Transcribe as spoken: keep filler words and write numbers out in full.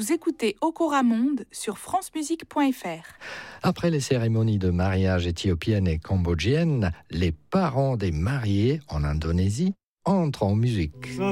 Vous écoutez Okora Monde sur france musique point f r. Après les cérémonies de mariage éthiopiennes et cambodgiennes, les parents des mariés en Indonésie entrent en musique.